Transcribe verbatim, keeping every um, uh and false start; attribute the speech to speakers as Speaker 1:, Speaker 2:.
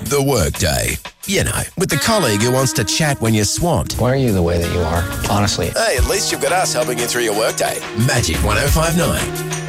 Speaker 1: The Workday. You know, with the colleague who wants to chat when you're swamped.
Speaker 2: Why are you the way that you are? Honestly.
Speaker 1: Hey, at least you've got us helping you through your workday. Magic one oh five nine.